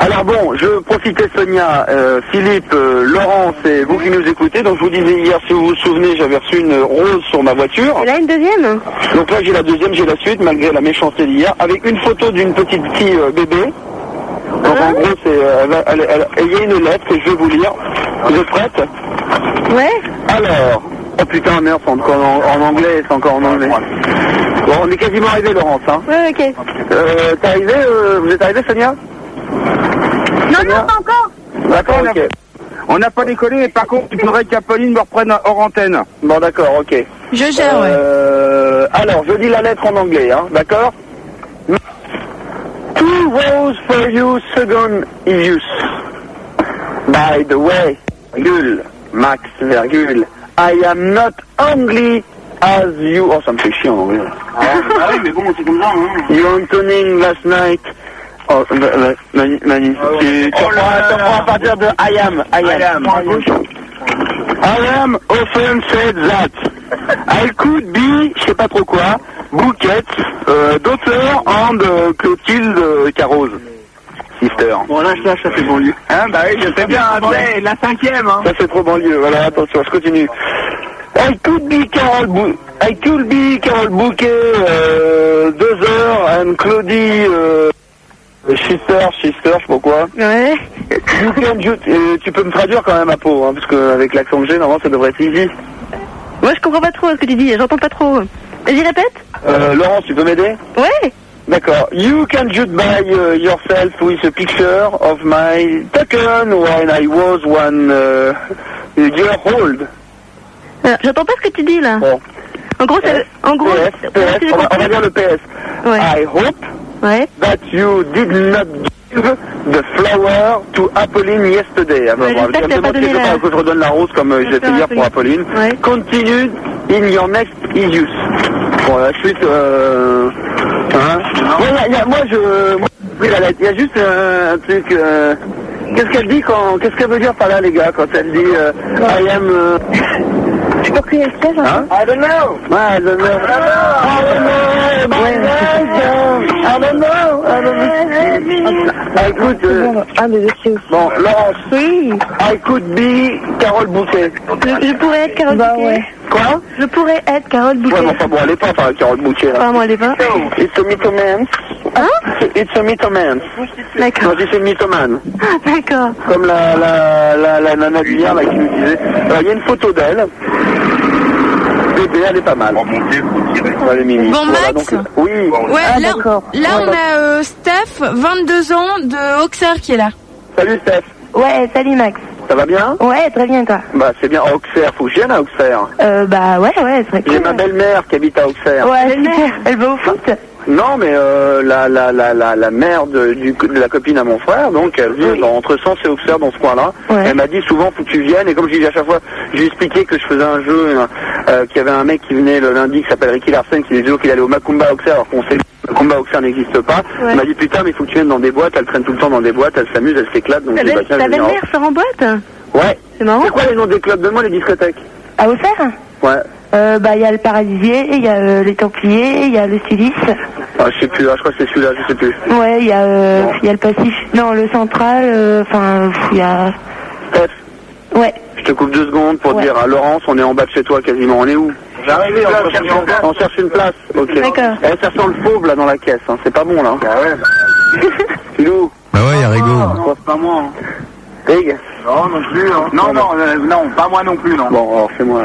Alors bon, je profitais Sonia, Philippe, Laurent, c'est vous qui nous écoutez. Donc je vous disais hier, si vous vous souvenez, j'avais reçu une rose sur ma voiture. Et là une deuxième. Donc là j'ai la deuxième, j'ai la suite, malgré la méchanceté d'hier, avec une photo d'une petite fille bébé. Donc en gros, il y a une lettre que je vais vous lire. Vous êtes prête? Ouais. Alors, oh putain, merde, c'est encore en anglais, c'est encore en anglais. Bon, on est quasiment arrivé, Laurence, hein. Ouais, ok. T'es arrivé, vous êtes arrivé, Sonia? Non, non, pas encore. D'accord, ok. On n'a pas décollé, mais par contre, il faudrait qu'Apolline me reprenne hors antenne. Bon, d'accord, ok. Je gère, ouais. Alors, je dis la lettre en anglais, hein, d'accord? 2 rows for you, second use. By the way, virgule, Max, virgule, I am not only as you... Oh, ça me fait chier en anglais. Ah oui, mais bon, c'est comme ça, hein. You intoning last night... Oh, Mani, tu reprends à partir de I am. I am often said that I could be, je sais pas trop quoi, Bouquet, daughter and Clotilde Carose. Sister. Bon, là, ça fait banlieue. Hein, bah oui, je sais bien, c'est la 5e, hein. Ça fait trop banlieue, voilà, attention, je continue. I could be Carole Bouquet, 2 heures, and Claudie, Sister, je sais pas quoi. Ouais. Tu peux me traduire quand même à peau, hein, parce qu'avec l'accent que j'ai, normalement ça devrait être easy. Moi je comprends pas trop ce que tu dis, j'entends pas trop. Vas-y, répète. Laurence, tu peux m'aider? Ouais. D'accord. You can judge by yourself with a picture of my taken when I was 1 year old. J'entends pas ce que tu dis là. Bon. En gros, c'est... PS, on va dire le PS. Ouais. I hope that you did not give the flower to Apolline yesterday. Ouais, j'espère que t'as pas donné la... que je redonne la rose comme j'ai fait hier pour Apolline. Ouais. Continue in your next use. Bon, la suite, hein. Oui, la lettre. Il y a juste un truc, qu'est-ce qu'elle dit qu'est-ce qu'elle veut dire par là, les gars, quand elle dit, I am, Je peux crier le stage, hein? I don't know. I don't know. Écoute, bon, Laurence. Oui. I could be Carole Bouquet. Je pourrais être Carole Bouquet. Ouais. Quoi? Je pourrais être Carole Bouquet. Ouais, mais enfin bon, elle est pas, Carole Bouquet, là. Moi, elle est pas. It's a mythomance. Hein? It's a mythomance. D'accord. Non, c'est une mythomane. D'accord. Comme la nana d'hier, là, qui nous disait. Alors, il y a une photo d'elle. Bébé, elle est pas mal. Allez, Mimi. Bon, voilà, Max. donc, oui. Ouais, là on a Steph, 22 ans, de Auxerre qui est là. Salut, Steph. Ouais, salut Max. Ça va bien? Ouais, très bien, toi. Bah, c'est bien. À Auxerre, faut que je vienne à Auxerre. Bah, ouais, c'est vrai. J'ai ma belle-mère qui habite à Auxerre. Ouais, super. Elle va au foot? Non, mais la mère de la copine à mon frère, donc elle vit entre Sens et Auxerre dans ce coin-là. Ouais. Elle m'a dit souvent faut que tu viennes, et comme je dis à chaque fois, je lui ai expliqué que je faisais un jeu, qu'il y avait un mec qui venait le lundi qui s'appelle Ricky Larsen, qui disait qu'il allait au Macumba Auxerre, alors qu'on sait que Macumba Auxerre n'existe pas. Ouais. Elle m'a dit putain mais il faut que tu viennes dans des boîtes, elle traîne tout le temps dans des boîtes, elle s'amuse, elle s'éclate. Donc ta belle-mère sort en boîte? Ouais. C'est marrant. C'est quoi les noms des clubs? Donne-moi les discothèques. À Auxerre? Ouais. Bah, il y a le Paradisier, il y a les Templiers, il y a le Silice. Ah, je sais plus, je crois que c'est celui-là, je sais plus. Ouais, il y a le Pacifique. Non, le Central, enfin, il y a... Steph. Ouais. Je te coupe 2 secondes pour dire à Laurence, on est en bas de chez toi quasiment, on est où? J'arrive, on cherche une place. Ok. D'accord. Ça sent le fauve là dans la caisse, hein. C'est pas bon là. Ah ouais. Philou. Bah ouais, y'a Rigo. C'est pas moi. Rig. Non, non plus. Hein. Non, pas moi non plus, non. Bon, alors fais-moi.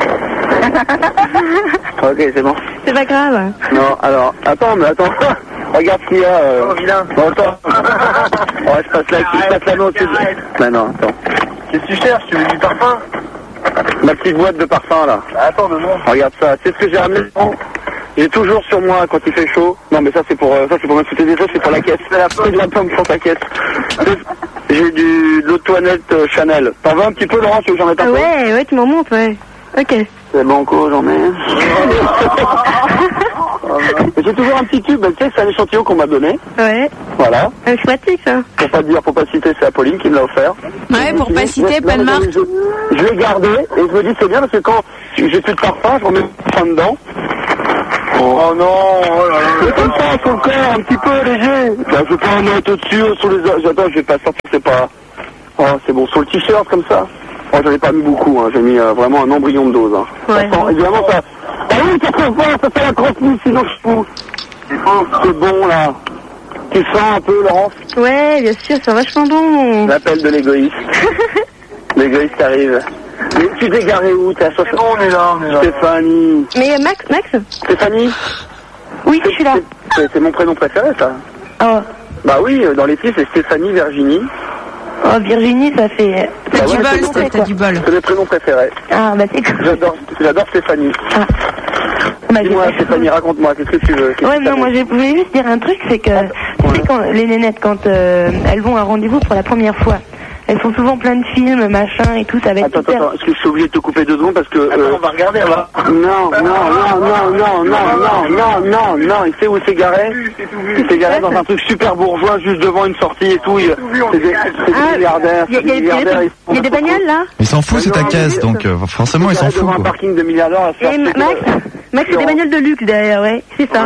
Ok, c'est bon. C'est pas grave. Non, alors, attends. Regarde ce qu'il y a. Oh, vilain. Bon, attends. Ouais, je passe la note. Mais non, attends. Qu'est-ce que tu cherches? Tu veux du parfum? Ma petite boîte de parfum là. Attends, non. Regarde ça. C'est ce que j'ai ramené. J'ai toujours sur moi quand il fait chaud. Non mais ça c'est pour me foutre des choses, c'est pour la caisse. C'est de la pomme sur ta caisse. J'ai de l'eau de toilette Chanel. T'en veux un petit peu Laurent, tu veux que j'en mette un peu? Ouais, tu m'en montres, ouais. Ok. C'est banco, j'en mets. J'ai toujours un petit tube, tu sais, c'est un échantillon qu'on m'a donné. Ouais. Voilà. C'est pratique, ça. Faut pas citer, c'est Apolline qui me l'a offert. Ouais, pour pas citer, pas de marque. Je l'ai gardé et je me dis c'est bien parce que quand j'ai plus de parfum, je remets le parfum dedans. Oh non, oh là là. C'est comme ça, son corps, un petit peu léger. Bah, je vais pas en mettre au-dessus, sur les... Attends, je vais pas sortir, c'est pas... Oh, c'est bon, sur le t-shirt, comme ça. Oh, j'en ai pas mis beaucoup, hein. J'ai mis vraiment un embryon de dose. Hein. Ouais. Ça sent, évidemment, ça... Ah oui, ça se voit, ça fait la transmise, sinon je fous. C'est bon, là. Tu sens un peu, Laurence? Ouais, bien sûr, c'est vachement bon. L'appel de l'égoïste. L'égoïste arrive. Mais tu t'es garé où? T'es à 60? Non, on est là. Stéphanie. Mais Max? Stéphanie? Oui, je suis là. C'est mon prénom préféré, ça. Oh. Bah oui, dans les filles, c'est Stéphanie, Virginie. Oh, Virginie, ça fait... T'as du bol, t'as du bol. C'est mes prénoms préférés. Ah, bah c'est cool. J'adore Stéphanie. Ah. Dis-moi, Stéphanie, raconte-moi, qu'est-ce que tu veux? Ouais, non, moi, je voulais juste dire un truc, c'est que, tu sais, quand les nénettes, quand elles vont à un rendez-vous pour la première fois, elles font souvent plein de films, machin et tout, ça va être Attends, est-ce que je suis obligé de te couper 2 secondes parce que... Attends, on va regarder, là. Non, il sait où il s'est garé? Il s'est garé dans un truc super bourgeois, juste devant une sortie et tout. C'est des milliardaires. Il y a des bagnoles, là? Il s'en fout, c'est ta caisse, donc forcément, il s'en fout. Devant un parking de milliardaires. Et Max, c'est des bagnoles de luxe derrière, ouais, c'est ça.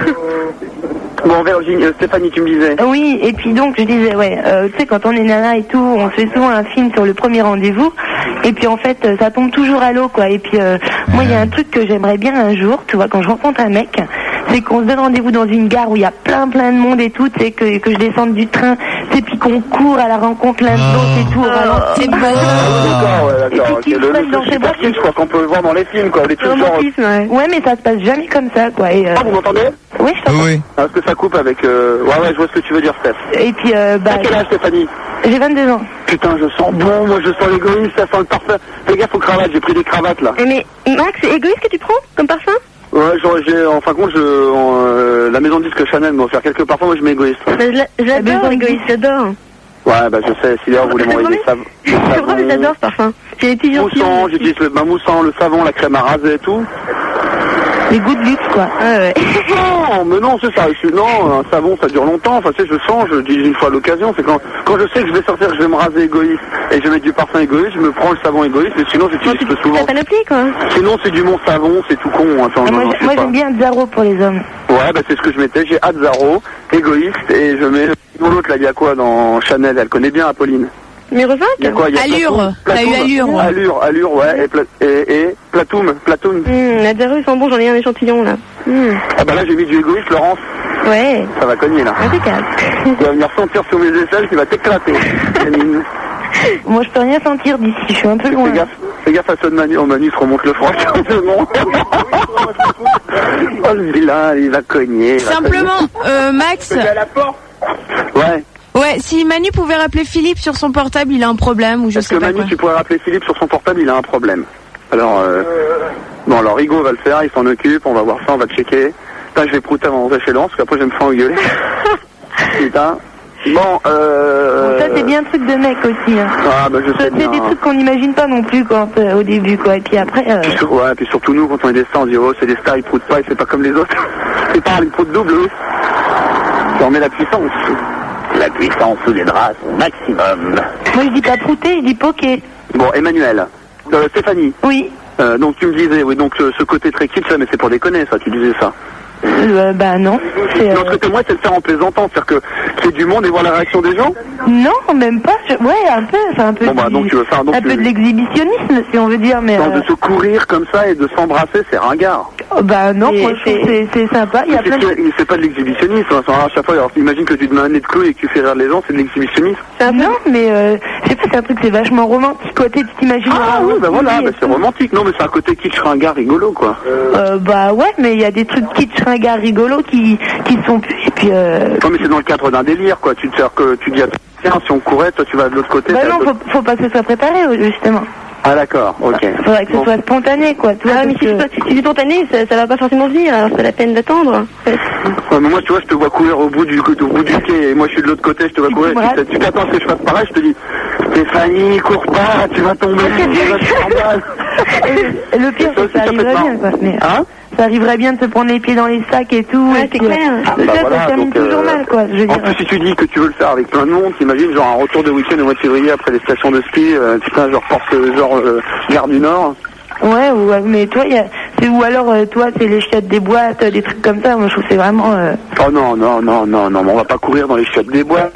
Bon, Virginie, Stéphanie, tu me disais. Oui, et puis donc, je disais, ouais, tu sais, quand on est nana et tout, on se fait souvent un film sur le premier rendez-vous, et puis en fait, ça tombe toujours à l'eau, quoi. Et puis, moi, il y a un truc que j'aimerais bien un jour, tu vois, quand je rencontre un mec, c'est qu'on se donne rendez-vous dans une gare où il y a plein de monde et tout, tu sais, que je descende du train, et puis qu'on court à la rencontre l'un de l'autre et tout, c'est bon. D'accord, ok. Le film, je crois qu'on peut le voir dans les films, quoi. Les trucs genre... Ouais, mais ça se passe jamais comme ça, quoi. Et, Ah, vous m'entendez? Oui, je t'entends. Oui. Est-ce que ça coupe avec... Ouais, je vois ce que tu veux dire, Steph. Et puis, T'as quel âge, Stéphanie? J'ai 22 ans. Putain, je sens bon, moi je sens l'égoïste, ça sent le parfum. Fais gaffe aux cravates, j'ai pris des cravates, là. Mais, Max, c'est égoïste que tu prends comme parfum? Ouais, en fin de compte, la maison de disque Chanel m'a offert quelques parfums, moi je m'égoïste. J'adore l'égoïste, j'adore. Ouais, bah je sais, si d'ailleurs vous voulez m'envoyer des savons. C'est vrai, mais j'adore ce parfum. C'est les petits moussant, j'utilise le moussant, le savon, la crème à raser et tout. Les goûts de luxe, quoi. Ouais. Non, mais non, c'est ça. Non, un savon, ça dure longtemps. Enfin, tu sais, je sens, je dis une fois à l'occasion. C'est quand je sais que je vais sortir, que je vais me raser égoïste et je vais mettre du parfum égoïste, je me prends le savon égoïste, mais sinon, j'utilise peu souvent. C'est pas panoplie, quoi. Sinon, c'est du Mont Savon, c'est tout con. Attends, moi, j'aime bien Zaro pour les hommes. Ouais, bah, c'est ce que je mettais. J'ai Zaro, égoïste, et je mets l'autre, là, il y a quoi dans Chanel? Elle connaît bien, Apolline. Numéro 5? Il y a quoi? Allure. T'as eu Allure. Allure, ouais. Et Platoum. La Zaro, ils sont bons, j'en ai un échantillon, là. Ah bah là, j'ai mis du égoïste, Laurence. Ouais. Ça va cogner, là. Impeccable. Tu vas venir sentir sur mes aisselles, tu vas t'éclater. Moi, je peux rien sentir d'ici, je suis un peu loin. Fais gaffe à ceux de Manu. Oh, Manu se remonte le froid, carrément. Oh, le vilain, il va cogner. Simplement, Max. à la porte. Ouais. Ouais, si Manu pouvait rappeler Philippe sur son portable, il a un problème ou je sais pas. Est-ce que Manu, tu pourrais rappeler Philippe sur son portable, il a un problème. Alors, bon, alors Rigo va le faire, il s'en occupe, on va voir ça, on va checker. Putain, je vais prouter avant de chez Lance, parce qu'après je vais me faire engueuler. Putain. Bon, ça, c'est bien un truc de mec aussi. Hein. Ah, bah, je sais bien. C'est des trucs qu'on n'imagine pas non plus quand, au début, quoi. Et puis après... Ouais, puis surtout nous, quand on est des stars, on dit, oh, c'est des stars, ils proutent pas, et c'est pas comme les autres. C'est pas, ils proutent double, eux. Ça en met la puissance. La puissance sous les draps, au maximum. Moi, je dis pas prouter, je dis poker. Bon, Emmanuel. Stéphanie. Oui. Donc tu me disais, oui, donc ce côté très kitsch, ça, mais c'est pour déconner, ça, tu disais ça. Bah non. Non, ce que t'aimerais, c'est le faire en plaisantant, c'est-à-dire que qu'il y ait du monde et voir la réaction des gens. Non, même pas. Ouais, un peu. C'est un peu. Bon, bah, donc tu veux faire un peu de l'exhibitionnisme, si on veut dire, mais. De se courir comme ça et de s'embrasser, c'est ringard. Bah non, moi, c'est sympa. Il y a plein de... C'est pas de l'exhibitionnisme. À chaque fois, alors, imagine que tu te mets un nez de clou et que tu fais rire les gens, c'est de l'exhibitionnisme. Non, mais je sais pas, c'est un truc, c'est vachement romantique, quoi. Tu t'imagines. Ah oui, bah voilà, bah, c'est romantique. Non, mais c'est un côté kitsch ringard rigolo, quoi. Bah ouais, mais il y a des trucs kitsch ringard rigolos qui sont plus. Et puis. Non, mais c'est dans le cadre d'un délire, quoi. Tu dis, tiens, si on courait, toi tu vas de l'autre côté. Bah non, faut pas que ce soit préparé, justement. Ah d'accord, ok. Faudrait que ce soit spontané, quoi. Tu vois, mais si c'est spontané, ça va pas forcément venir, alors c'est la peine d'attendre. Ouais, mais moi, tu vois, je te vois courir au bout du quai, et moi je suis de l'autre côté, je te vois courir, tu t'attends que je fasse pareil, je te dis, Stéphanie, cours pas, tu vas tomber, tu vas te faire mal. Le pire, c'est que ça arriverait bien, quoi. Mais, hein? ça arriverait bien de se prendre les pieds dans les sacs et tout. Ouais, c'est clair. Ça termine toujours mal, quoi. Je veux dire. En plus, si tu dis que tu veux le faire avec plein de monde, t'imagines genre un retour de week-end au mois de février après les stations de ski, putain, genre Gare du Nord. Ouais, mais toi, ou alors toi, c'est les chiottes des boîtes, des trucs comme ça. Moi, je trouve que c'est vraiment. Oh non, on va pas courir dans les chiottes des boîtes.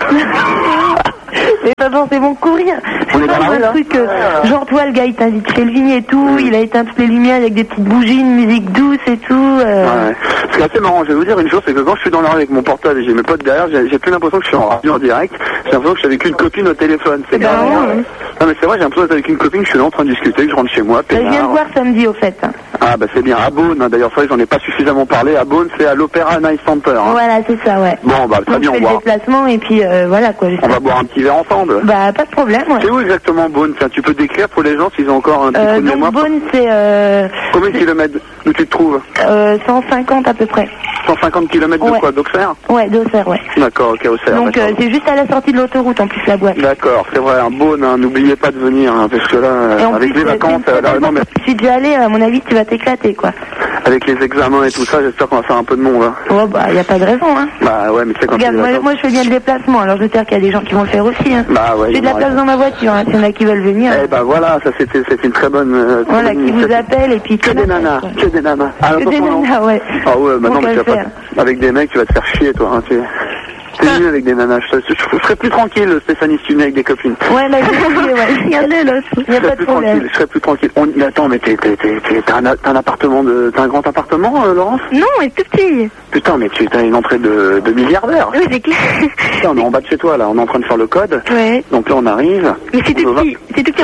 Mais pas forcément courir. On est dans la rue, là. Truc, genre toi, le gars, il t'invite chez le vignes et tout, il a éteint toutes les lumières avec des petites bougies, une musique douce et tout. Ouais. Ce qui est assez marrant, je vais vous dire une chose, c'est que quand je suis dans la rue avec mon portable et j'ai mes potes derrière, j'ai plus l'impression que je suis en radio en direct. J'ai l'impression que je suis avec une copine au téléphone. C'est grave. Non mais c'est vrai, j'ai l'impression d'être avec une copine, je suis là en train de discuter, que je rentre chez moi. Je viens de voir samedi au fait. Ah bah c'est bien, à Beaune, hein. D'ailleurs ça j'en ai pas suffisamment parlé, à Beaune c'est à l'Opéra Night Center. Hein. Voilà, c'est ça, ouais. Bon bah très bien, on va le déplacement et puis voilà quoi. On va boire un petit verre ensemble. Bah pas de problème, ouais. C'est où exactement Beaune? Tiens, tu peux décrire pour les gens s'ils ont encore un petit coup de mémoire? Donc Beaune c'est... Combien de kilomètres d'où tu te trouves? 150 à peu près. 150 kilomètres de quoi? D'Auxerre? Ouais, d'Auxerre, ouais. D'accord, ok, Auxerre. Donc c'est juste à la sortie de l'autoroute en plus la boîte. D'accord, c'est vrai, un Beaune, hein, n'oubliez pas de venir, hein, parce que là, avec les vacances... non, mais... Je suis déjà allé, à mon avis tu vas t'éclater quoi. Avec les examens et tout ça, j'espère qu'on va faire un peu de monde. Hein. Oh bah y a pas de raison hein. Bah ouais, mais c'est quand regarde, moi je fais bien le déplacement, alors j'espère qu'il y a des gens qui vont le faire aussi. Hein. Bah ouais. J'ai de la place dans ma voiture, hein, s'il y en a qui veulent venir. Eh bah voilà, ça c'était une très bonne... voilà, qui vous appelle et puis... Que des nanas, que des nanas. Que des nanas, ouais. Ah ouais, bah non, mais tu vas pas... Avec des mecs, tu vas te faire chier toi, hein, T'es venu avec des nanas, je serais plus tranquille, Stéphanie, si tu venais avec des copines. Ouais, là, ouais. Regardez, là, il n'y a pas de problème. Je serais plus tranquille. Mais attends, mais t'as un appartement t'as un grand appartement, Laurence? Non, il est tout petit. Putain, mais t'as une entrée de milliardaire. Oui, c'est clair. Putain, on est en bas de chez toi, là, on est en train de faire le code. Ouais. Donc là, on arrive. Mais c'est tout petit. C'est tout petit.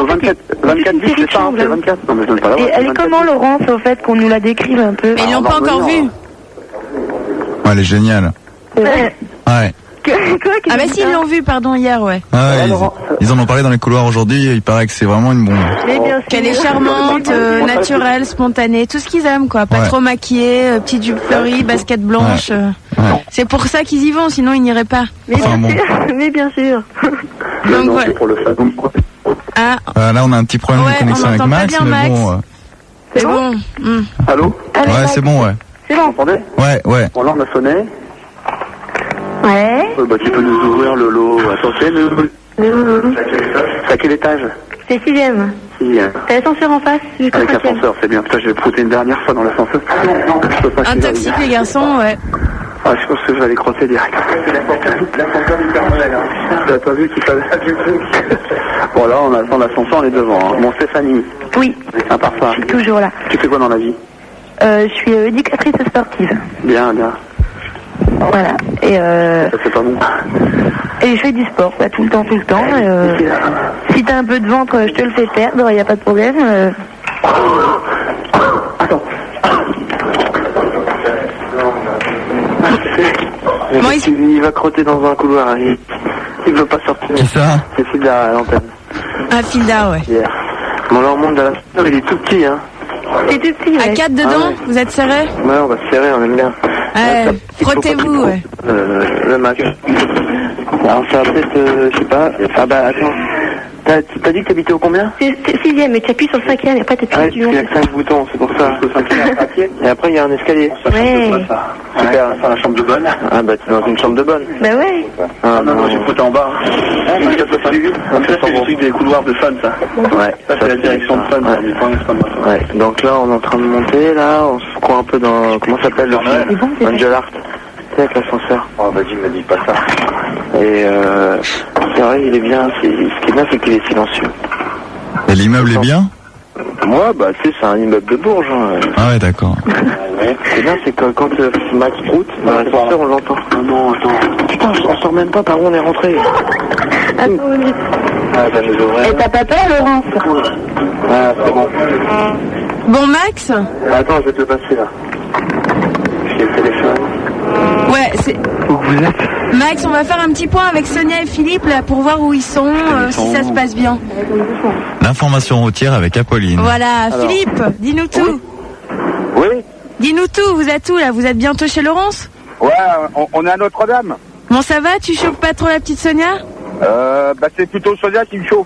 24 10, c'est ça, c'est 24. Non, mais je donne pas la voix. Et elle est comment, Laurence, au fait, qu'on nous la décrive un peu? Mais ils l'ont pas encore vue. Ouais, elle est géniale. Ouais. Ouais. Ah bah si, ils l'ont vu, pardon, hier, ouais. Ah, ils en ont parlé dans les couloirs aujourd'hui, il paraît que c'est vraiment une bombe. Qu'elle est charmante, naturelle, spontanée, tout ce qu'ils aiment, quoi. Pas trop maquillée, petite jupe fleurie, basket blanche. Ouais. C'est pour ça qu'ils y vont, sinon ils n'iraient pas. Mais bien sûr. Donc voilà. Pour le faire. Là, on a un petit problème de connexion avec Max, bien, mais bon... C'est bon. Allô? Ouais, c'est bon, ouais. C'est bon. Vous entendez? Ouais. Bon, là, on a sonné. Ouais. Bah, tu peux nous ouvrir le lot. Attends, c'est à quel étage? C'est 6ème. 6ème. T'as l'ascenseur en face jusqu'au 5ème. Avec l'ascenseur, c'est bien. Putain, je vais prouter une dernière fois dans l'ascenseur. Non, je peux pas. Un taxi, les garçons, ouais. Ah, je pense que je vais aller crosser direct. L'ascenseur hyper modèle, hein. T'as pas vu qu'il fallait du truc. Bon, là, on attend l'ascenseur, on est devant. Hein. Bon, Stéphanie. Oui. À part ça. Je suis toujours là. Tu fais quoi dans la vie? Je suis éducatrice sportive. Bien. Voilà. Et ça, c'est pas bon. Et je fais du sport, bah, tout le temps. Si t'as un peu de ventre, je te le fais perdre, y a pas de problème. Attends. Bon, il va crotter dans un couloir. Il veut pas sortir. Qui ça? C'est Filda à l'antenne. Ah, Filda, ouais. Yeah. Bon, là, on monte dans l'ascenseur, il est tout petit, hein. C'est tout petit, À 4 dedans, ouais. vous êtes serrés? Ouais, on va se serrer, on aime bien. Frottez-vous, ouais. Le Mac. Alors, ça va peut-être, je sais pas. Ah bah, attends. T'as dit que t'habitais au combien? C'est 6ème, mais tu appuies sur le 5ème et après t'appuies Ouais, sur il y a 5 boutons, c'est pour ça. Et après, il y a un escalier. Ouais. Super, c'est la chambre de bonne. Ah bah, t'es dans une chambre de bonne. Bah ouais. Ah non, j'ai foutu en bas. Ça, c'est le truc des couloirs de fun, ça. Ouais. Ça, c'est la direction de fun. Ouais. Donc là, on est en train de monter, là, on se croit un peu dans, comment ça s'appelle le film? Angel Art. C'est avec l'ascenseur. Oh, vas-y, me dis pas ça. Et c'est vrai, il est bien. Ce qui est bien, c'est qu'il est silencieux. Et l'immeuble est bien? Moi, bah, tu sais, c'est un immeuble de Bourges. Hein. Ah ouais, d'accord. Ce qui est bien, c'est que quand Max route, dans l'ascenseur, on l'entend. Non, attends. Putain, je m'en sors même pas par où on est rentré. Attends, Ah, ça nous ouvrait. Et t'as pas peur, Laurence? Ah, c'est bon. Bon, Max? Attends, je vais te le passer, là. J'ai le téléphone. Ouais, c'est... Où vous êtes? Max, on va faire un petit point avec Sonia et Philippe, là, pour voir où ils sont, si ça se passe bien. L'information routière avec Apolline. Voilà, alors. Philippe, dis-nous tout. Oui. Dis-nous tout, vous êtes où, là? Vous êtes bientôt chez Laurence? Ouais, on est à Notre-Dame. Bon, ça va? Tu chauffes pas trop la petite Sonia? Bah c'est plutôt Sonia qui me chauffe, hein.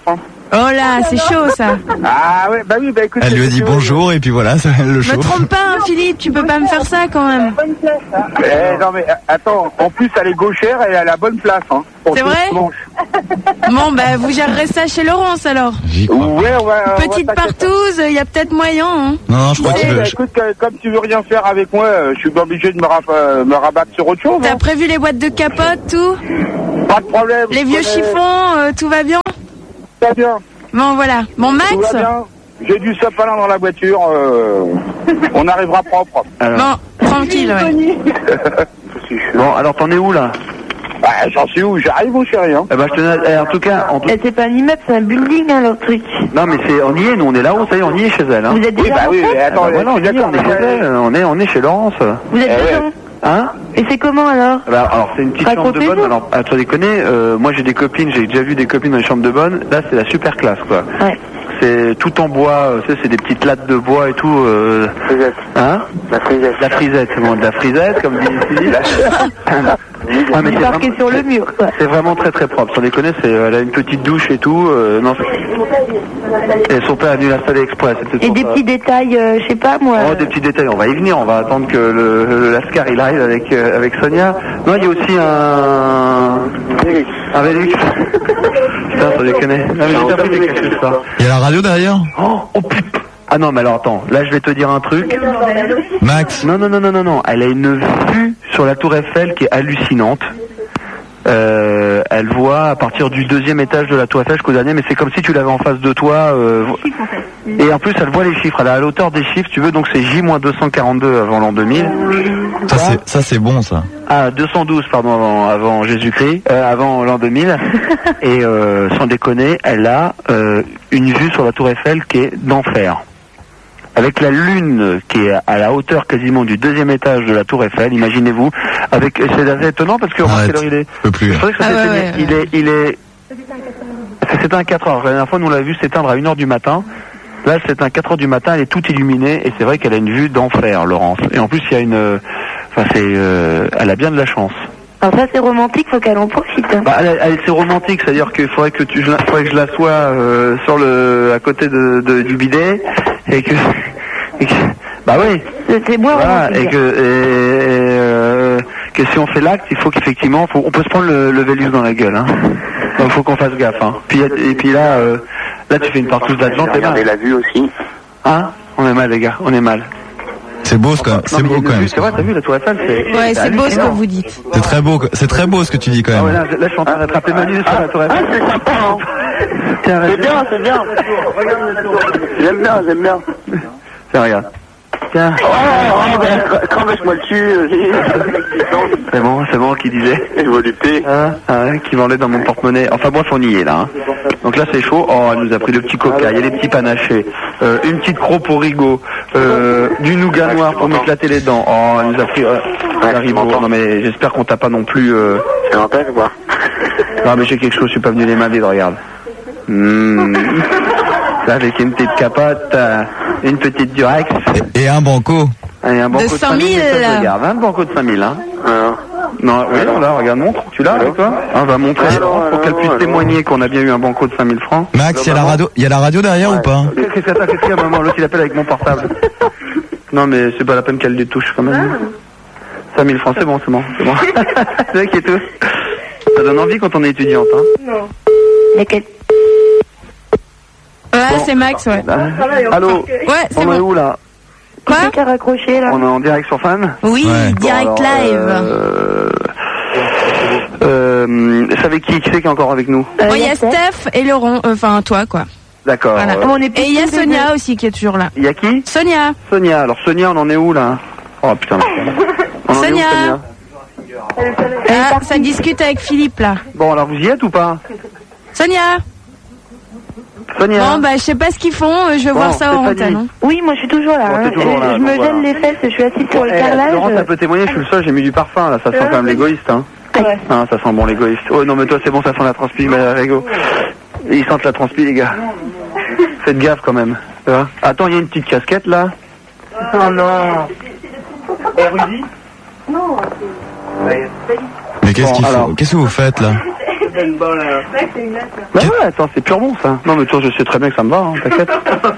Oh là, c'est chaud ça. Ah ouais, bah oui, bah écoute. Elle lui a dit bonjour et puis voilà, ça le chauffe. Me trompe pas, hein, Philippe, tu peux pas me faire ça quand même. Non mais attends, en plus elle est gauchère et elle a la bonne place. Hein, c'est vrai? Bon, bah vous gérerez ça chez Laurence alors. Ouais. Petite partouze, il y a peut-être moyen. Hein. Non, je crois que écoute, comme tu veux rien faire avec moi, je suis obligé de me rabattre sur autre chose. T'as prévu les boîtes de capote, tout? Pas de problème. Les vieux chiffons, tout va bien? Tout va bien. Bon, voilà. Bon, Max? Tout va bien. J'ai du sopalin dans la voiture. On arrivera propre. Alors. Bon, tranquille, ouais. Bon, alors t'en es où là? Bah, j'en suis où? J'arrive où, chérie, hein? Eh ben, en tout cas... C'est pas un immeuble, c'est un building, hein, leur truc. Non, mais on y est, nous, on est là-haut, ça y est, on y est chez elle. Hein. Vous êtes déjà oui, mais attends, voilà, on y est, on est chez elle, on est chez Laurence. Vous êtes dedans? Hein? Et c'est comment alors? Alors c'est une petite chambre de bonne. Alors tu déconner, moi j'ai des copines, j'ai déjà vu des copines dans les chambres de bonne. Là c'est la super classe quoi. Ouais. C'est tout en bois, c'est des petites lattes de bois et tout. Frisette. Hein? La frisette. La frisette, c'est bon, de la frisette comme dit Philippe. Ah, mais c'est marqué sur le mur quoi. C'est vraiment très très propre. Sans déconner, elle a une petite douche et tout. Non. Et son père a dû l'installer exprès. Et des petits détails, je sais pas moi. Oh, des petits détails, on va y venir, on va attendre que le Lascar il arrive avec Sonia. Non, il y a aussi un Vélux. Putain, ça déconne. Non, mais j'ai pas pris des cachets, ça. Il y a la radio derrière? Oh putain. Ah non, mais alors attends, là je vais te dire un truc. Max? Non. Elle a une vue sur la Tour Eiffel qui est hallucinante. Elle voit à partir du 2e étage de la Tour Eiffel jusqu'au dernier, mais c'est comme si tu l'avais en face de toi. Et en plus, elle voit les chiffres. Elle est à l'auteur des chiffres, tu veux, donc c'est J-242 avant l'an 2000. Ça c'est bon ça. Ah, 212 pardon avant Jésus-Christ, avant l'an 2000. Et sans déconner, elle a une vue sur la Tour Eiffel qui est d'enfer. Avec la lune qui est à la hauteur quasiment du 2e étage de la Tour Eiffel, imaginez-vous. C'est assez étonnant parce que remarquez quelle heure il est. Je peux plus. C'est vrai que il est. Ça s'éteint à 4 heures. La dernière fois, nous on l'a vu s'éteindre à 1h du matin. Là, c'est à 4 heures du matin, elle est toute illuminée et c'est vrai qu'elle a une vue d'enfer, Laurence. Et en plus, il y a une. Elle a bien de la chance. Alors ça c'est romantique, faut qu'elle en profite. Bah, c'est romantique, c'est-à-dire qu'il faudrait que je la sois à côté du bidet et que bah oui. C'est moi. Voilà, et que si on fait l'acte, il faut qu'effectivement, on peut se prendre le Vélux dans la gueule, hein. Donc faut qu'on fasse gaffe, hein. Et puis là tu fais une partouze d'argent, t'es mal. La vue aussi. Hein? On est mal les gars, on est mal. C'est beau, c'est beau quand même. C'est vrai, t'as vu la Tour Eiffel, ouais, c'est beau ce que vous dites. C'est très beau ce que tu dis quand même. Ah ouais, là je suis en train d'attraper Manu sur la Tour Eiffel. C'est sympa, hein. C'est bien. J'aime bien. Tiens, regarde. Tiens. Crame-moi le cul. C'est bon qui disait. Volupté. Qui vendait dans mon porte-monnaie. Enfin bref, on y est là. Hein. Donc là c'est chaud. Oh, elle nous a pris le petit coca, il y a des petits panachés, une petite croc au rigot, du nougat noir pour m'éclater les dents. Oh, elle nous a pris Haribo. Non mais j'espère qu'on t'a pas non plus. C'est un père ou quoi? Non mais j'ai quelque chose, je suis pas venu les mains vides, regarde. Là avec une petite capote, une petite Durex. Et un banco. Et un banco de 5 000 là. Regarde, un banco de 5 000 hein. Non, oui, là, regarde, montre. Tu l'as avec toi? On va montrer pour qu'elle puisse témoigner qu'on a bien eu un banco de 5 000 francs. Max, il y a la radio derrière ou pas? Qu'est-ce qu'il y a, maman? L'autre, il appelle avec mon portable. Non, mais c'est pas la peine qu'elle les touche, quand même. 5 000 francs, c'est bon. C'est vrai qu'il est tout. Ça donne envie quand on est étudiante, hein? Non. Ouais, c'est Max, ouais. Allô? Ouais, c'est bon. On est bon. où, là? Quoi? Qui a raccroché là? On est en direct sur Fan? Oui, ouais. direct live. C'est avec qui c'est qui est encore avec nous? Il y a Steph et Laurent, enfin toi quoi. D'accord. Voilà. Et il y a Sonia aussi qui est toujours là. Il y a qui? Sonia. Alors Sonia, on en est où là? Oh putain. On en est où, Sonia. Ça discute avec Philippe là. Bon, alors vous y êtes ou pas? Sonia. Bon, bah, je sais pas ce qu'ils font, je vais voir ça en antenne. Oui, moi je suis toujours là. Bon, toujours là je me gêne les fesses, je suis assise sur le carrelage. Laurent, ça peut témoigner, je suis le seul, j'ai mis du parfum là, ça sent quand même l'égoïste, hein. Ouais. Ah, ça sent bon l'égoïste. Oh non, mais toi c'est bon, ça sent la transpi, mais Rigo. Ils sentent la transpi, les gars. Faites gaffe quand même. Attends, il y a une petite casquette là. Oh non. Rudy? Non. Mais qu'est-ce que vous faites là? Bah ouais, attends, c'est pure bon ça. Non mais toi je sais très bien que ça me va, hein, t'inquiète.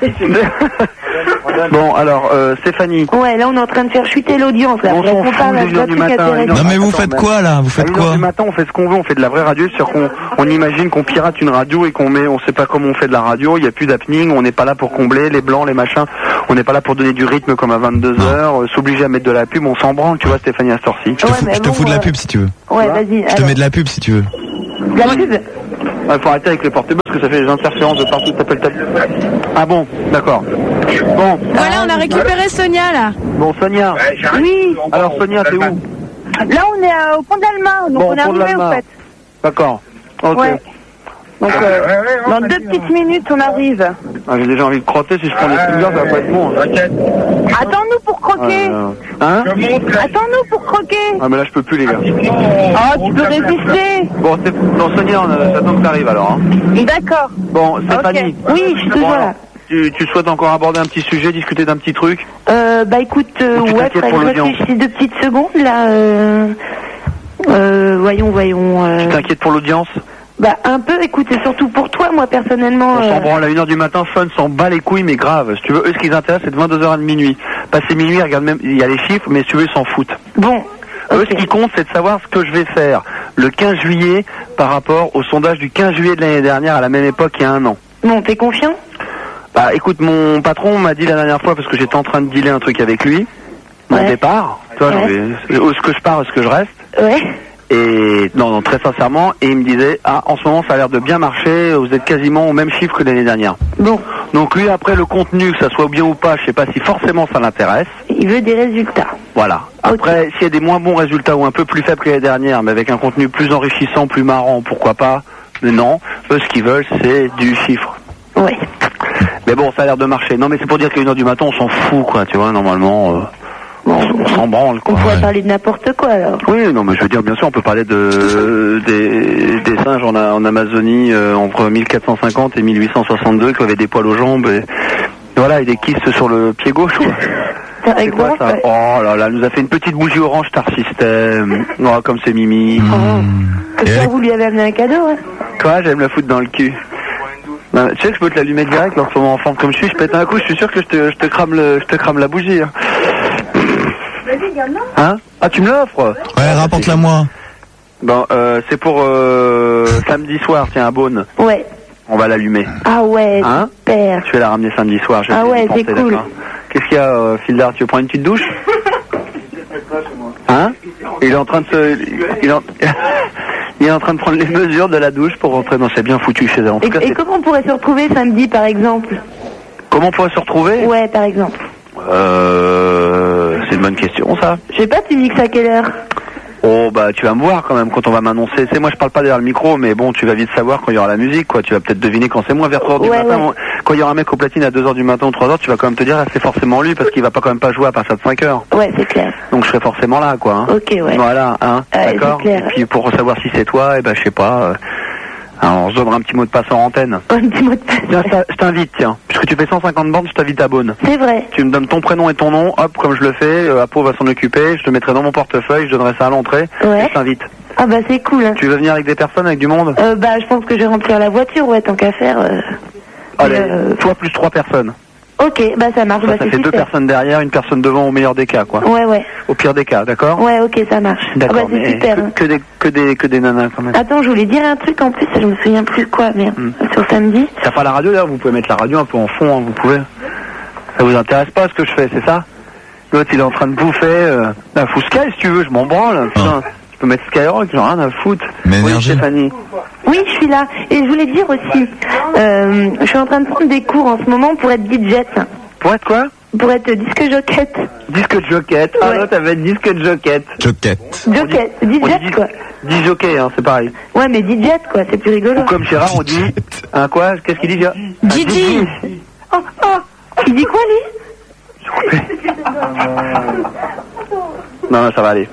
Bon alors Stéphanie. Ouais, là on est en train de faire chuter l'audience là. On s'en fout des heures du matin. Non mais vous faites quoi là? Vous faites quoi? Du matin on fait ce qu'on veut, on fait de la vraie radio, c'est-à-dire qu'on imagine qu'on pirate une radio et qu'on met, on sait pas comment on fait de la radio, il y a plus d'happening, on n'est pas là pour combler les blancs, les machins, on n'est pas là pour donner du rythme comme à 22h, s'obliger à mettre de la pub, on s'en branle, tu vois Stéphanie à cette heure-ci. Je te fous de la pub si tu veux. Ouais, vas-y. Je te mets de la pub si tu veux. La pub? Il faut arrêter avec les porte-bus parce que ça fait des interférences de partout, t'appelles ta... Ah bon, d'accord. Bon. Voilà, on a récupéré Sonia là. Bon, Sonia. Oui. Alors Sonia, t'es où? Là on est au pont d'Alma, donc bon, on est arrivé au fait. D'accord. Ok. Ouais. Donc dans 2 petites minutes on arrive. Ah, j'ai déjà envie de crotter, si je prends des cigars, ça va pas être bon. Attends-nous pour croquer. Hein? Attends-nous pour croquer. Ah mais là je peux plus les gars. Oh, tu peux résister. Bon, non Sonia, j'attends que t'arrives alors. Hein. D'accord. Bon, Stéphanie. Okay. Oui, je suis toujours là. Tu souhaites encore aborder un petit sujet, discuter d'un petit truc? Bah écoute, ouais, je réfléchis 2 petites secondes là. Voyons. Tu t'inquiètes pour l'audience? Bah un peu, écoute, et surtout pour toi, moi personnellement. On s'en branle à 1h du matin, Fun s'en bat les couilles, mais grave. Si tu veux, eux ce qui les intéresse c'est de 22h à minuit. Passer minuit, regarde même, il y a les chiffres, mais si tu veux, ils s'en foutent. Bon. Eux ce qui compte c'est de savoir ce que je vais faire le 15 juillet par rapport au sondage du 15 juillet de l'année dernière à la même époque il y a 1 an. Bon, t'es confiant? Bah écoute, mon patron m'a dit la dernière fois, parce que j'étais en train de dealer un truc avec lui, mon départ, tu vois, ce que je pars, ce que je reste. Ouais. Et non, très sincèrement, et il me disait, en ce moment ça a l'air de bien marcher, vous êtes quasiment au même chiffre que l'année dernière. Bon. Donc lui, après le contenu, que ça soit bien ou pas, je sais pas si forcément ça l'intéresse. Il veut des résultats. Voilà. Après, s'il y a des moins bons résultats ou un peu plus faibles que l'année dernière, mais avec un contenu plus enrichissant, plus marrant, pourquoi pas. Mais non, eux ce qu'ils veulent c'est du chiffre. Ouais. Mais bon, ça a l'air de marcher. Non mais c'est pour dire qu'à 1h du matin, on s'en fout quoi, tu vois, normalement... on s'en branle quoi. On pourrait parler de n'importe quoi alors. Oui, non mais je veux dire bien sûr on peut parler des singes en Amazonie entre 1450 et 1862 qui avaient des poils aux jambes et voilà, et des kystes sur le pied gauche quoi. C'est quoi ça? Oh là là, elle nous a fait une petite bougie orange Star System. Oh, comme c'est Mimi. Comme ça vous lui avez amené un cadeau hein? Quoi, j'aime la foutre dans le cul. Ben, tu sais que je peux te l'allumer direct lorsqu'on en forme comme je suis, je pète un coup, je suis sûr que je te crame la bougie. Hein. Hein? Ah, tu me l'offres? Ouais, rapporte-la moi. Bon, c'est pour samedi soir, tiens, à Beaune. Ouais. On va l'allumer. Ah ouais, hein? Super. Je vais la ramener samedi soir. Ah ouais, c'est cool. Qu'est-ce qu'il y a, Fildar? Tu veux prendre une petite douche? Hein? Il est en train de il est en train de prendre les mesures de la douche pour rentrer. Non, c'est bien foutu chez elle. En tout cas, et comment on pourrait se retrouver samedi, par exemple? Comment on pourrait se retrouver? Ouais, par exemple. C'est une bonne question, ça. Je sais pas, tu mixes à quelle heure? Oh, bah, tu vas me voir quand même quand on va m'annoncer. C'est moi, je parle pas derrière le micro, mais bon, tu vas vite savoir quand il y aura la musique, quoi. Tu vas peut-être deviner quand c'est moi, vers 3h du matin. Ouais. Quand il y aura un mec au platine à 2h du matin ou 3h, tu vas quand même te dire, c'est forcément lui, parce qu'il va pas quand même pas jouer à partir de 5h. Ouais, c'est clair. Donc je serai forcément là, quoi. Hein. Ok, ouais. Voilà, hein. D'accord. Et puis pour savoir si c'est toi, je sais pas. Alors, on se donnera un petit mot de passe en antenne. Un petit mot de passe. Tiens, je t'invite, tiens. Puisque tu fais 150 bornes, je t'invite à Beaune. C'est vrai. Tu me donnes ton prénom et ton nom, hop, comme je le fais, Apo va s'en occuper, je te mettrai dans mon portefeuille, je donnerai ça à l'entrée, ouais. Et je t'invite. Ah bah c'est cool. Hein. Tu veux venir avec des personnes, avec du monde? Bah je pense que je vais remplir la voiture, ouais, tant qu'à faire. Allez, toi plus 3 personnes. Ok, bah ça marche. Ça fait 2 personnes derrière, une personne devant au meilleur des cas, quoi. Ouais, ouais. Au pire des cas, d'accord? Ouais, ok, ça marche. D'accord, ah bah, c'est super. Que des nanas quand même. Attends, je voulais dire un truc en plus, je me souviens plus quoi, merde. Sur samedi. T'as pas la radio d'ailleurs, vous pouvez mettre la radio un peu en fond, hein, vous pouvez. Ça vous intéresse pas ce que je fais, c'est ça? L'autre il est en train de bouffer, fous Sky si tu veux, je m'en branle, putain. Tu peux mettre Skyrock, j'en ai rien à foutre. Mais oui, Stéphanie. Oui, je suis là. Et je voulais dire aussi, je suis en train de prendre des cours en ce moment pour être DJ. Pour être quoi? Pour être disque jockey. Disque jockey. Ah non, t'avais disque jockey. Jockey. DJ quoi. DJ jockey, hein, c'est pareil. Ouais, mais DJ quoi, c'est plus rigolo. Ou comme Gérard, on dit. Hein, quoi? Qu'est-ce qu'il dit, Gérard? Gigi. Oh. Il dit quoi, lui? Non, ça va aller.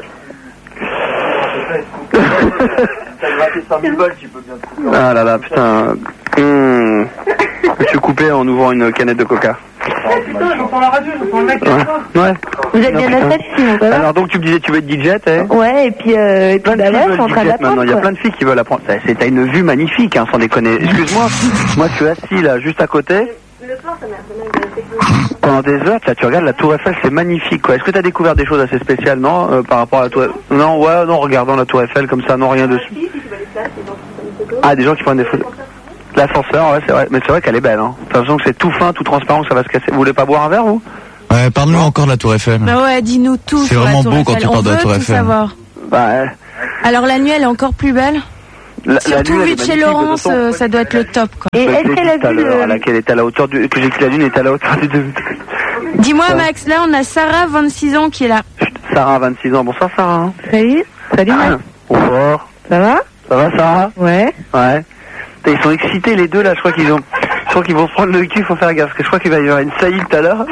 Ah là là, putain. Je suis coupé en ouvrant une canette de coca. j'entends la radio, j'entends le mec. Ouais. Vous êtes bien installés, sinon, ça va? Alors donc tu me disais tu veux être DJ, Ouais, et puis bah là, je suis en train d'apprendre. Il y a plein de filles qui veulent apprendre. T'as une vue magnifique, hein, sans déconner. Excuse-moi, moi je suis assis là, juste à côté. Pendant des heures, tu regardes la Tour Eiffel, c'est magnifique, quoi. Est-ce que tu as découvert des choses assez spéciales, non, par rapport à la Tour Eiffel? Non, ouais, non, regardant la Tour Eiffel comme ça, non, rien dessus. Ah, des gens qui prennent des photos. L'ascenseur, ouais, c'est vrai. Mais c'est vrai qu'elle est belle, hein. De toute façon, que c'est tout fin, tout transparent, que ça va se casser. Vous voulez pas boire un verre, vous? Ouais, parle-nous encore de la Tour Eiffel. Bah ouais, dis-nous tout. C'est vraiment beau quand tu parles de la Tour Eiffel. Savoir. Bah, alors la nuit, elle est encore plus belle. Surtout vu de chez Laurence, ça doit être le top, quoi. Et est-ce qu'elle a vu qu'elle est à la hauteur du, que j'ai dit que la lune est à la hauteur du début. Dis-moi, Max, là, on a Sarah, 26 ans, qui est là. Sarah, 26 ans. Bonsoir, Sarah. Salut, Max. Bonsoir. Ça va? Ça va, Sarah? Ouais. Ouais. Ils sont excités, les deux, là. Je crois qu'ils vont se prendre le cul, faut faire gaffe. Parce que je crois qu'il va y avoir une saillie tout à l'heure.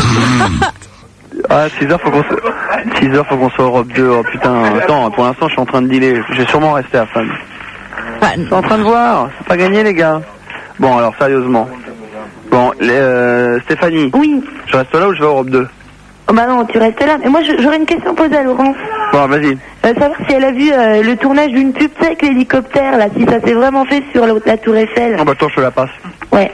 Ah, 6h, faut qu'on soit Europe 2. Oh putain, attends, pour l'instant, je suis en train de dealer. Je vais sûrement rester à femme. Je suis en train de voir, c'est pas gagné, les gars. Bon, alors, sérieusement. Bon, Stéphanie. Oui. Je reste là ou je vais à Europe 2? Oh bah non, tu restes là. Mais moi, j'aurais une question posée à Laurence. Bon, vas-y. Savoir si elle a vu le tournage d'une pub, tu sais, avec l'hélicoptère, là, si ça s'est vraiment fait sur la Tour Eiffel. Oh bah attends, je te la passe. Ouais.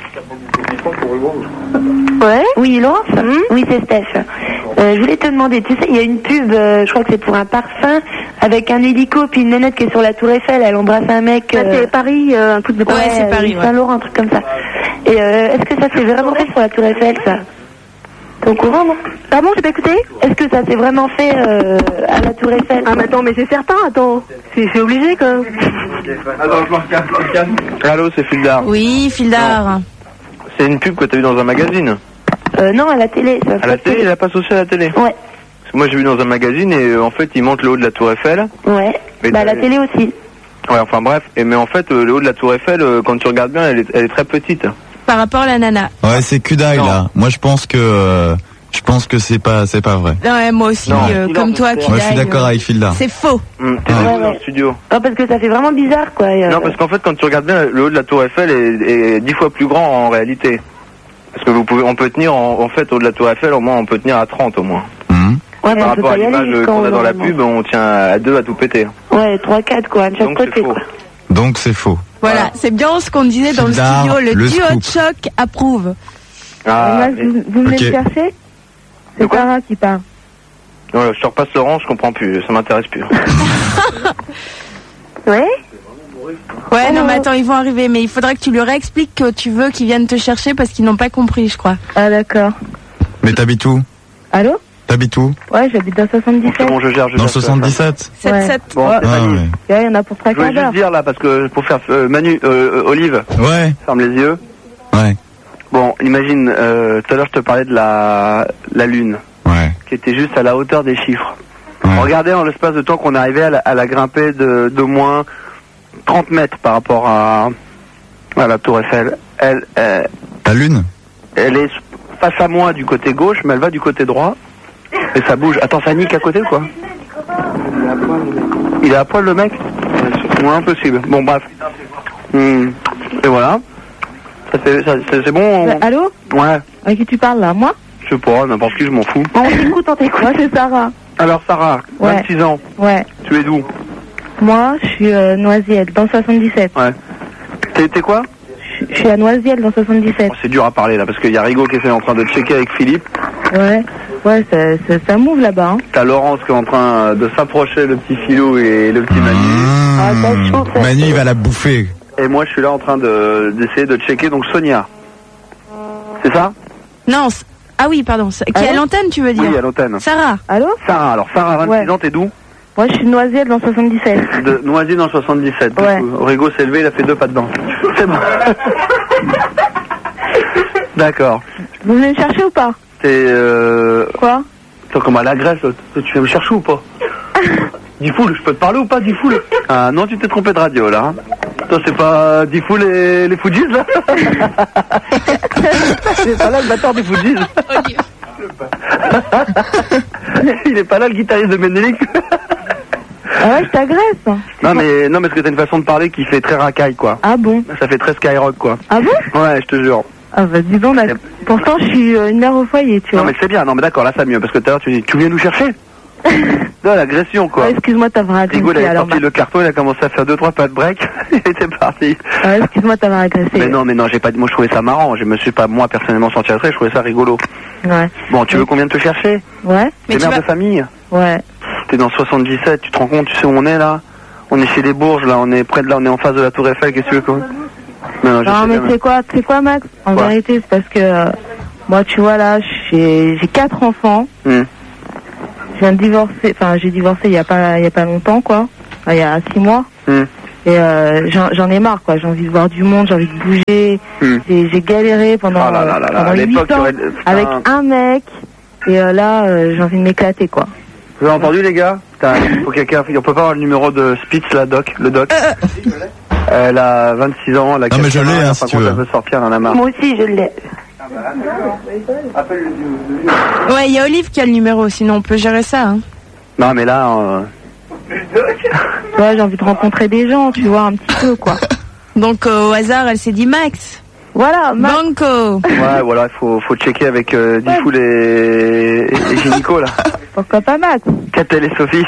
Ouais. Oui, Laurence. Oui, c'est Steph. Je voulais te demander, tu sais, il y a une pub, je crois que c'est pour un parfum, avec un hélico puis une nénette qui est sur la Tour Eiffel, elle embrasse un mec. C'est Paris, un truc de Paris. Ouais, c'est Paris, Saint-Laurent, un truc comme ça. Et est-ce que ça s'est vraiment fait sur la Tour Eiffel, ça? T'es au courant, non? Pardon, j'ai pas écouté? Est-ce que ça s'est vraiment fait à la Tour Eiffel? Ah mais attends, mais c'est certain, attends. C'est obligé, quoi. Attends, je m'en. Allô, c'est Fildar. Oui, Fildar. C'est une pub que t'as vue dans un magazine? Non, à la télé. Ça à la télé, il la passe aussi à la télé? Ouais. Parce que moi j'ai vu dans un magazine et en fait ils montrent le haut de la Tour Eiffel. Ouais. Bah à la télé aussi. Ouais, enfin bref. Mais en fait le haut de la Tour Eiffel, quand tu regardes bien, elle est très petite. Par rapport à la nana. Ouais, c'est Kudaï là. Moi je pense que c'est pas vrai. Ouais, moi aussi, comme toi, Kudaï. Moi je suis d'accord avec Fildar. C'est faux. T'es dans le studio. Non, parce que ça fait vraiment bizarre, quoi. Non, parce qu'en fait quand tu regardes bien, le haut de la Tour Eiffel est 10 fois plus grand en réalité. Parce que on peut tenir en fait au de la Tour Eiffel, au moins on peut tenir à 30 au moins. Ouais, par rapport à l'image qu'on a dans la pub, on tient à 2 à tout péter. Ouais, 3-4 quoi, de chaque côté quoi. Donc c'est faux. Voilà, c'est bien ce qu'on disait dans le studio, le duo de choc approuve. Ah, vous venez me chercher? C'est Sarah qui parle. Non, je te repasse Laurent, je comprends plus, ça m'intéresse plus. Ouais? Ouais, non, mais attends, ils vont arriver, mais il faudra que tu leur expliques que tu veux qu'ils viennent te chercher parce qu'ils n'ont pas compris, je crois. Ah, d'accord. Mais t'habites où? Allô? T'habites où? Ouais, j'habite dans 77. C'est bon, je gère. Dans 77? 7-7. Bon, ouais, il y en a pour 3 quarts d'heure. Je voulais juste dire là, parce que pour faire Manu, Olive. Ouais. Ferme les yeux. Ouais. Bon, imagine, tout à l'heure je te parlais de la lune. Ouais. Qui était juste à la hauteur des chiffres. Ouais. Regardez en l'espace de temps qu'on arrivait à la grimper d'au moins 30 mètres par rapport à la Tour Eiffel. La lune? Elle est face à moi du côté gauche, mais elle va du côté droit. Et ça bouge. Attends, ça nique à côté ou quoi? Il est à poil le mec? Ouais, impossible. Bon, bref. Et voilà. C'est bon? Allô? Ouais. À qui tu parles là? Moi? Je sais pas, n'importe qui, je m'en fous. On t'écoute, Moi, c'est Sarah. Alors, Sarah, 26 ans. Ouais. Tu es d'où? Moi, je suis Noisiel, dans 77. Ouais. T'es quoi? Je suis à Noisiel, dans 77. Oh, c'est dur à parler là, parce qu'il y a Rigaud qui est en train de checker avec Philippe. Ouais. Ouais, ça move là-bas. Hein. T'as Laurence qui est en train de s'approcher, le petit Philou et le petit Manu. Ah, ça chauffe. Manu, il va la bouffer. Et moi, je suis là en train d'essayer de checker, donc Sonia. C'est ça? Non, ah oui, pardon. Qui est à l'antenne, tu veux dire? Oui, à l'antenne. Sarah. Allô? Sarah, alors Sarah, 26 ans, t'es d'où? Moi, je suis de Noisiel, dans 77. De Noisiel dans 77. Ouais. Rigaud s'est levé, il a fait 2 pas dedans. C'est bon. D'accord. Vous venez me chercher ou pas? T'es Quoi? Attends, comme à la Grèce, tu viens me chercher ou pas? Diffoul, je peux te parler ou pas, Diffoul? Ah non, tu t'es trompé de radio là. Hein. Toi, c'est pas Diffoul et les Fujis là? C'est pas là le batteur des Fujis. Il est pas là le guitariste de Menelik. Ah ouais, je t'agresse. Non mais parce que t'as une façon de parler qui fait très racaille quoi. Ah bon? Ça fait très skyrock quoi. Ah bon? Ouais, je te jure. Ah bah dis donc, pourtant je suis une mère au foyer, tu vois. Non mais c'est bien, non mais d'accord, là ça mieux, parce que tout à l'heure tu dis, tu viens nous chercher. Non, l'agression quoi. Ouais, excuse-moi de t'avoir agressé. Rigo, il avait sorti le carton, il a commencé à faire 2-3 pas de break, il était parti. Ouais, excuse-moi de t'avoir agressé. Mais non, j'ai pas dit, moi je trouvais ça marrant, je me suis pas moi personnellement senti agressé, je trouvais ça rigolo. Ouais. Bon, tu veux qu'on vienne te chercher? Ouais. T'es mère de famille? Ouais. T'es dans 77, tu te rends compte, tu sais où on est là? On est chez les Bourges là, on est près de là, on est en face de la Tour Eiffel, qu'est-ce que tu veux quoi? Non, mais c'est quoi Max? En vérité, c'est parce que moi tu vois là, j'ai 4 enfants. Je viens de divorcer, enfin j'ai divorcé il y a pas longtemps quoi, il y a 6 mois. Et j'en ai marre quoi, j'ai envie de voir du monde, j'ai envie de bouger. J'ai galéré pendant 8 ans avec un mec et là j'ai envie de m'éclater quoi. Vous avez entendu les gars? Faut quelqu'un, on peut pas avoir le numéro de Spitz là, le doc. Elle a 26 ans, elle a 4 ans. Non mais je l'ai hein, si tu veux. Elle veut sortir, elle en a marre. Moi aussi je l'ai. Ouais, il y a Olive qui a le numéro, sinon on peut gérer ça. Hein. Non mais là... Ouais, j'ai envie de rencontrer des gens, tu vois, un petit peu quoi. Donc au hasard, elle s'est dit Max. Voilà, Max. Ouais, Banco. voilà, il faut checker avec Difool et Génico là. Pourquoi pas Max? Catel et Sophie.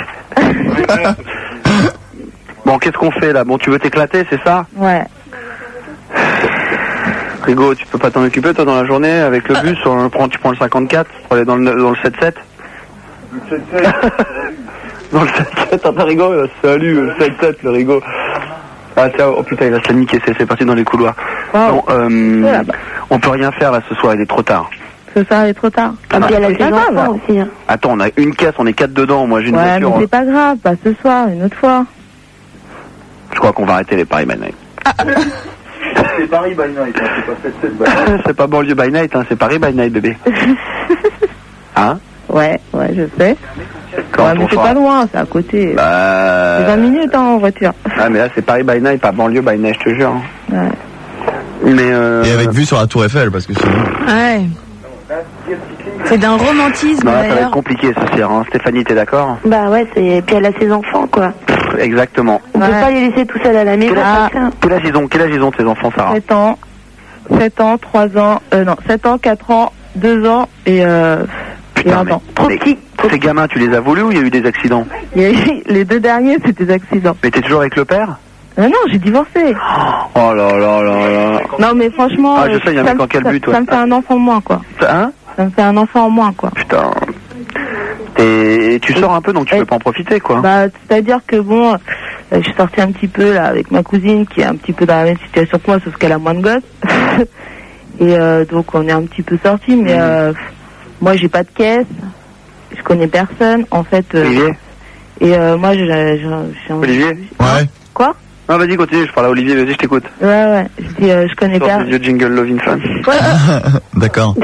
Bon, qu'est-ce qu'on fait là? Bon, tu veux t'éclater, c'est ça? Ouais. Rigo, tu peux pas t'en occuper toi dans la journée avec le bus? Tu prends le 54 pour aller dans le 7-7? Le 7-7 Dans le 7-7, attends Rigo, salut, le 7-7 le Rigo. Ah tiens, oh putain, il va se la niquer, c'est parti dans les couloirs. Bon, on peut rien faire là ce soir, il est trop tard. Ce soir il est trop tard. Ah puis elle a ses enfants aussi. Hein. Attends, on a une caisse, on est 4 dedans, moi j'ai une voiture. Ouais, mais c'est pas grave, pas ce soir, une autre fois. Je crois qu'on va arrêter les paris by night. C'est Paris by night, hein, c'est pas 7-7 by night. C'est pas banlieue by night, hein, c'est Paris by night, bébé. Hein? Ouais, je sais. Quand ouais, mais c'est pas loin, c'est à côté. C'est 20 minutes en voiture. Ah, mais là c'est Paris by night, pas banlieue by night, je te jure. Ouais. Mais Et avec vue sur la Tour Eiffel, parce que sinon... Ouais. C'est d'un romantisme non, là, ça va d'ailleurs. être compliqué ce soir, hein. Stéphanie, t'es d'accord? Bah ouais, et puis elle a ses enfants quoi. Exactement. On peut pas les laisser tout seuls à la maison. Quel âge ils ont tes enfants, Sarah? 7 ans, 3 ans, 7 ans, 4 ans, 2 ans et 1 an. Trop petit. Ces gamins, tu les as voulu ou il y a eu des accidents? Les 2 derniers, c'était des accidents. Mais t'es toujours avec le père? Non, j'ai divorcé. Oh là là là là. Non, mais franchement, ah, je sais, il y a un mec en quel but, ouais. Ça me fait un enfant en moins, quoi. Hein? Ça me fait un enfant en moins, quoi. Putain. Et tu sors un peu, donc tu peux pas en profiter, quoi. Bah, c'est-à-dire que bon, je suis sortie un petit peu, là, avec ma cousine, qui est un petit peu dans la même situation que moi, sauf qu'elle a moins de gosses. Et donc, on est un petit peu sortis, mais moi, j'ai pas de caisse. Je connais personne, en fait. Olivier? Et moi, j'ai Olivier? Ouais. Quoi? Non, vas-y, continue, je parle à Olivier, vas-y, je t'écoute. Ouais, je dis, je connais pas. Le vieux jingle Lovin' Fan. D'accord.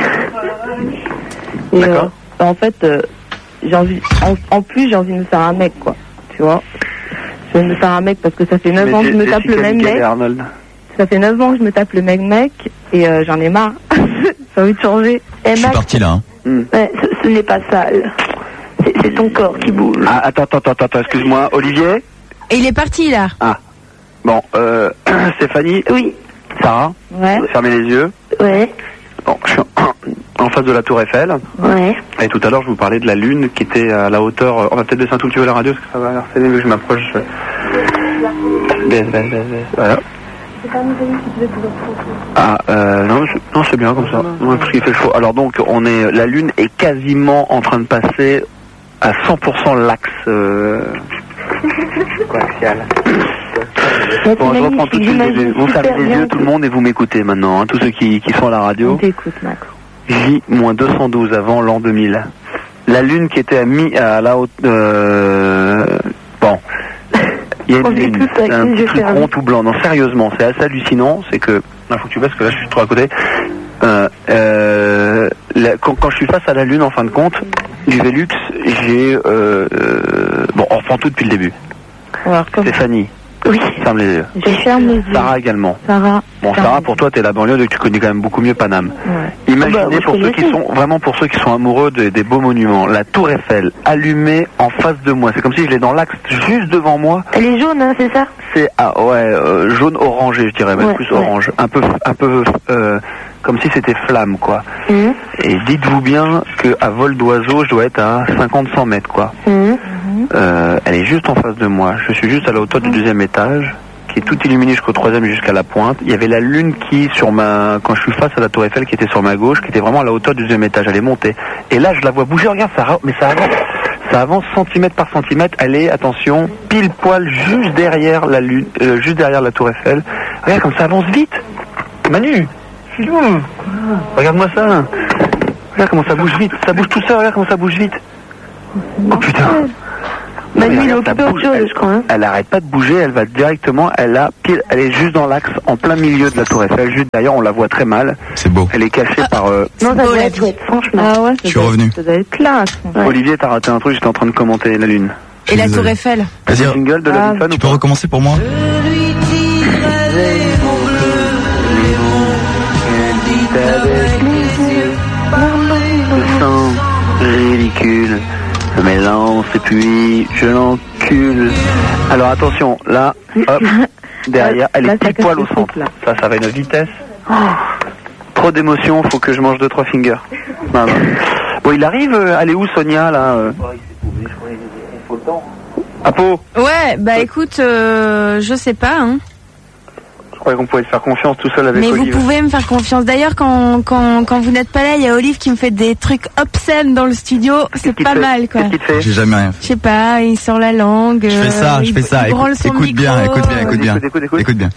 D'accord. En fait, j'ai envie, en plus, j'ai envie de me faire un mec, quoi. Tu vois? Je veux me faire un mec parce que ça fait 9 ans que je me tape le même mec. Ça fait 9 ans que je me tape le même mec et j'en ai marre. J'ai envie de changer. Je suis parti là. Hein. Ouais, ce n'est pas sale. C'est ton corps qui bouge. Ah, attends, excuse-moi. Olivier? Et il est parti là. Ah. Bon, Stéphanie? Oui. Sarah? Ouais. Fermez les yeux. Ouais. Bon, je suis en face de la Tour Eiffel. Ouais. Et tout à l'heure, je vous parlais de la Lune qui était à la hauteur... On va peut-être baisser un tout petit peu la radio parce que ça va harceler, mais je m'approche. Baisse. Voilà. Ah, non, c'est bien comme ça. Non, parce qu'il fait chaud. Alors donc, la Lune est quasiment en train de passer à 100% l'axe coaxial. Bon, je reprends tout de suite. Vous fermez les yeux, tout le monde, et vous m'écoutez maintenant, hein, tous ceux qui sont à la radio. On t'écoute, Max. J-212 avant l'an 2000. La Lune qui était à la haute... Bon. Il y a une lune, un petit truc rond tout blanc. Non, sérieusement, c'est assez hallucinant. C'est que... Il faut que tu baisses, parce que là, je suis trop à côté. Quand je suis face à la Lune, en fin de compte, du Velux, j'ai... bon, on reprend tout depuis le début. Stéphanie. Oui. Ferme les yeux. Je ferme les yeux. Sarah également. Sarah. Bon, Sarah, pour toi, t'es la banlieue, donc tu connais quand même beaucoup mieux Paname. Ouais. Imaginez pour ceux qui sont amoureux des beaux monuments, la Tour Eiffel allumée en face de moi. C'est comme si je l'ai dans l'axe juste devant moi. Elle est jaune, hein, c'est ça? C'est jaune orangé, je dirais, même plus orange, un peu comme si c'était flamme, quoi. Et dites-vous bien qu'à vol d'oiseau, je dois être à 50-100 mètres, quoi. Elle est juste en face de moi. Je suis juste à la hauteur du 2e étage, qui est tout illuminé jusqu'au 3e, jusqu'à la pointe. Il y avait la lune qui, quand je suis face à la tour Eiffel, qui était sur ma gauche, qui était vraiment à la hauteur du 2e étage. Elle est montée. Et là, je la vois bouger. Regarde, ça avance centimètre par centimètre. Elle est, attention, pile poil juste derrière la lune, juste derrière la tour Eiffel. Regarde comme ça avance vite. Manu, regarde-moi ça. Regarde comment ça bouge vite. Ça bouge tout seul. Regarde comment ça bouge vite. Oh putain. Manu, il est occupé autre chose, je crois. Elle arrête pas de bouger. Elle va directement. Elle est juste dans l'axe, en plein milieu de la tour Eiffel. Juste derrière, on la voit très mal. C'est beau. Elle est cachée par. Non, ça doit être chouette, franchement. Ah ouais, je suis revenu. Ça doit être classe. Olivier, t'as raté un truc. J'étais en train de commenter la lune. Et la tour Eiffel. Vas-y, jingle de la tu peux recommencer pour moi? Ridicule, je m'élance et puis je l'encule. Alors attention, là, hop, derrière, elle est pile poil au centre. Ça va à une vitesse. Trop d'émotion, faut que je mange 2-3 fingers. Non. Bon, il arrive, elle est où Sonia là À Pau. Ouais, bah écoute, je sais pas, hein. Je croyais qu'on pouvait te faire confiance tout seul avec Mais Olive. vous pouvez me faire confiance. D'ailleurs, quand vous n'êtes pas là, il y a Olive qui me fait des trucs obscènes dans le studio. C'est pas mal, quoi. Qu'est-ce qu'il te fait? J'ai jamais rien fait. Je sais pas, il sort la langue. Je fais ça. Il branle son Écoute micro. bien. Écoute bien.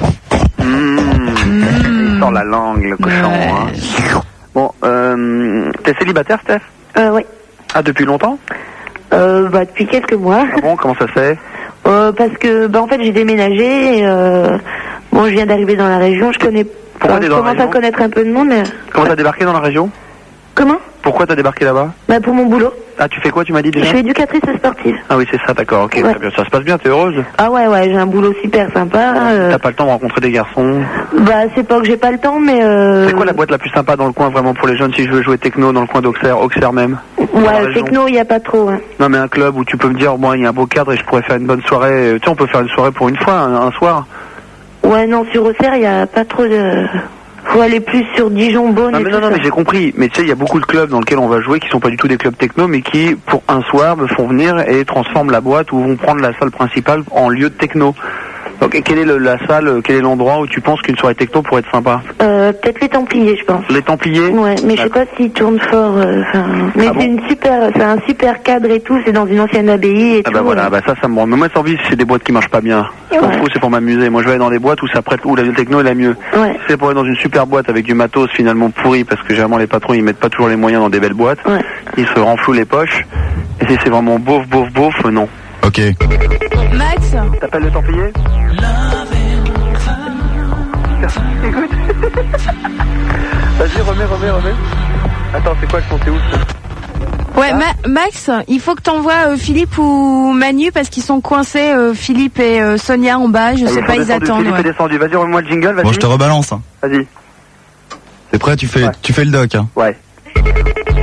Il sort la langue, le cochon. Ouais. Hein. Bon, t'es célibataire, Steph? Oui. Ah, depuis longtemps? Depuis quelques mois. Ah bon, comment ça se fait? Parce que, en fait, j'ai déménagé et, je viens d'arriver dans la région, je connais, je commence à connaître un peu de monde, mais... Comment t'as débarqué dans la région? Comment? Pourquoi t'as débarqué là-bas? Pour mon boulot. Ah, tu fais quoi, tu m'as dit déjà? Je suis éducatrice sportive. Ah oui, c'est ça, d'accord, ok, Ouais. très bien. Ça se passe bien, t'es heureuse? Ah ouais, j'ai un boulot super sympa. T'as pas le temps de rencontrer des garçons? C'est pas que j'ai pas le temps, mais... C'est quoi la boîte la plus sympa dans le coin, vraiment, pour les jeunes, si je veux jouer techno dans le coin d'Auxerre même? Ouais, techno, il y a pas trop, hein. Non, mais un club où tu peux me dire, il y a un beau cadre et je pourrais faire une bonne soirée. Tu sais, on peut faire une soirée pour une fois, un soir. Ouais, non, sur Auxerre, il y a pas trop de... Faut aller plus sur Dijon, Beaune Non, mais j'ai compris. Mais tu sais, il y a beaucoup de clubs dans lesquels on va jouer qui sont pas du tout des clubs techno, mais qui, pour un soir, me font venir et transforment la boîte ou vont prendre la salle principale en lieu de techno. Donc, quelle est la salle, quel est l'endroit où tu penses qu'une soirée techno pourrait être sympa? Peut-être les Templiers, je pense. Les Templiers? Ouais, mais je sais pas s'ils tournent fort. Mais c'est un super cadre et tout. C'est dans une ancienne abbaye et tout. Voilà, ça me rend. Mais moi, sans envie, c'est des boîtes qui marchent pas bien. Je m'en fous, c'est pour m'amuser. Moi, je vais aller dans des boîtes où ça prête, où la techno est la mieux. Ouais. Si c'est pour aller dans une super boîte avec du matos finalement pourri, parce que généralement les patrons ils mettent pas toujours les moyens dans des belles boîtes. Ouais. Ils se renflouent les poches. Et si c'est vraiment beauf, non. Ok. Max, t'appelles le Templier? Écoute. Vas-y, remets. Attends, c'est quoi le compte? C'est où? ouais, Max, il faut que t'envoies Philippe ou Manu parce qu'ils sont coincés, Philippe et Sonia en bas. Je sais pas, ils attendent. Philippe est descendu. Vas-y, remets-moi le jingle. Vas-y. Bon, je te rebalance. Hein. Vas-y. T'es prêt? Tu fais le doc. Hein. Ouais.